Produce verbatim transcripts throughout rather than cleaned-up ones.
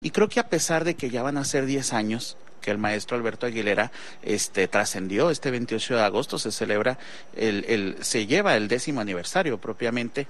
Y creo que a pesar de que ya van a ser diez años que el maestro Alberto Aguilera este, trascendió, este veintiocho de agosto se celebra, el, el, se lleva el décimo aniversario propiamente,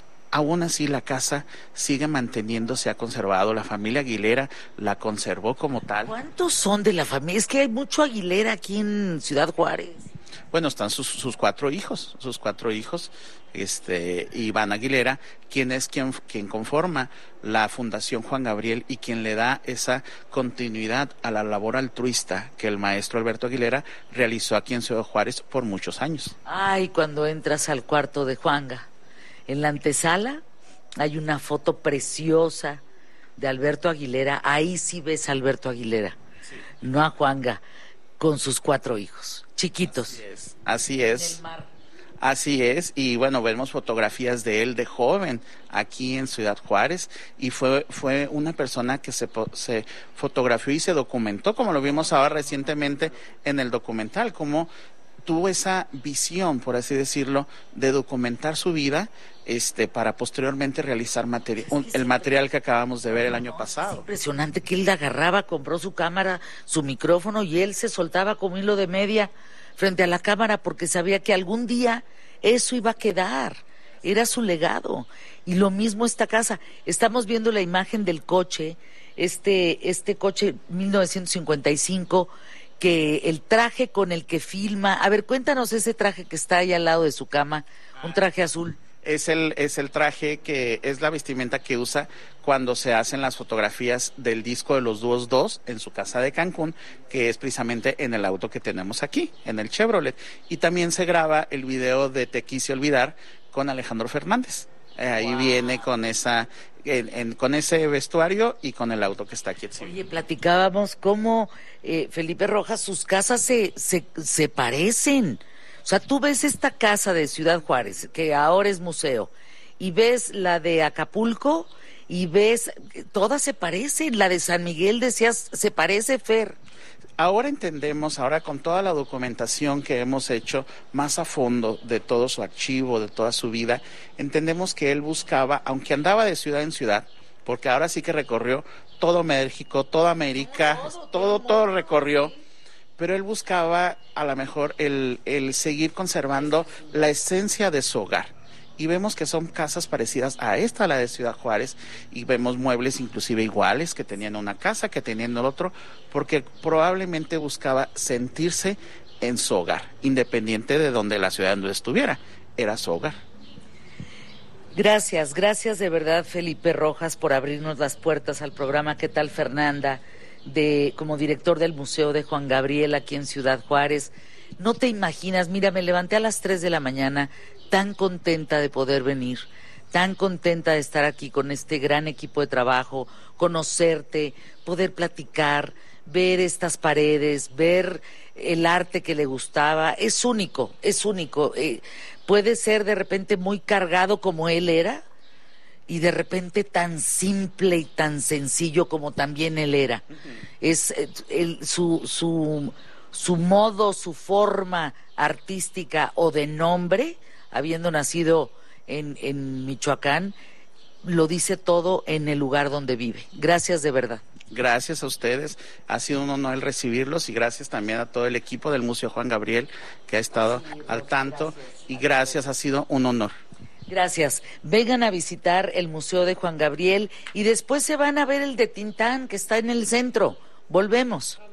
aún así la casa sigue manteniéndose, ha conservado, la familia Aguilera la conservó como tal. ¿Cuántos son de la familia? Es que hay mucho Aguilera aquí en Ciudad Juárez. Bueno, están sus, sus cuatro hijos, sus cuatro hijos, este, Iván Aguilera, quien es quien, quien conforma la Fundación Juan Gabriel y quien le da esa continuidad a la labor altruista que el maestro Alberto Aguilera realizó aquí en Ciudad Juárez por muchos años. Ay, cuando entras al cuarto de Juanga, en la antesala hay una foto preciosa de Alberto Aguilera, ahí sí ves a Alberto Aguilera, sí. No a Juanga, con sus cuatro hijos, chiquitos. Así es, así es. En el mar. Así es, y bueno, vemos fotografías de él de joven aquí en Ciudad Juárez, y fue fue una persona que se, se fotografió y se documentó, como lo vimos ahora recientemente en el documental, como tuvo esa visión, por así decirlo, de documentar su vida este para posteriormente realizar material, un, el material que acabamos de ver el año pasado. Es impresionante que él la agarraba, compró su cámara, su micrófono, y él se soltaba como hilo de media frente a la cámara porque sabía que algún día eso iba a quedar, era su legado. Y lo mismo esta casa, estamos viendo la imagen del coche, este, este coche mil novecientos cincuenta y cinco, que el traje con el que filma, a ver, cuéntanos ese traje que está ahí al lado de su cama, un traje azul. Es el, es el traje que es la vestimenta que usa cuando se hacen las fotografías del disco de los Dúos dos en su casa de Cancún, que es precisamente en el auto que tenemos aquí, en el Chevrolet. Y también se graba el video de Te quise olvidar con Alejandro Fernández. Eh, ahí wow. Viene con esa, en, en, con ese vestuario y con el auto que está aquí. Oye, platicábamos cómo eh, Felipe Rojas, sus casas se, se, se parecen. O sea, tú ves esta casa de Ciudad Juárez, que ahora es museo, y ves la de Acapulco, y ves, todas se parecen. La de San Miguel, decías, se parece, Fer. Ahora entendemos, ahora con toda la documentación que hemos hecho más a fondo de todo su archivo, de toda su vida, entendemos que él buscaba, aunque andaba de ciudad en ciudad, porque ahora sí que recorrió todo México, toda América, todo, todo, todo recorrió, pero él buscaba a lo mejor el, el seguir conservando la esencia de su hogar. Y vemos que son casas parecidas a esta, la de Ciudad Juárez, y vemos muebles inclusive iguales, que tenían una casa, que tenían el otro, porque probablemente buscaba sentirse en su hogar, independiente de donde la ciudad donde estuviera, era su hogar. Gracias, gracias de verdad, Felipe Rojas, por abrirnos las puertas al programa. ¿Qué tal, Fernanda? De como director del Museo de Juan Gabriel aquí en Ciudad Juárez. No te imaginas, mira, me levanté a las tres de la mañana tan contenta de poder venir, tan contenta de estar aquí con este gran equipo de trabajo, conocerte, poder platicar, ver estas paredes, ver el arte que le gustaba. Es único, es único. Eh, puede ser de repente muy cargado como él era, y de repente tan simple y tan sencillo como también él era. Uh-huh. Es el, su, su, su modo, su forma artística o de nombre, habiendo nacido en, en Michoacán, lo dice todo en el lugar donde vive. Gracias de verdad. Gracias a ustedes, ha sido un honor el recibirlos, y gracias también a todo el equipo del Museo Juan Gabriel que ha estado sí, al tanto, gracias. Y gracias, ha sido un honor. Gracias. Vengan a visitar el Museo de Juan Gabriel y después se van a ver el de Tintán, que está en el centro. Volvemos.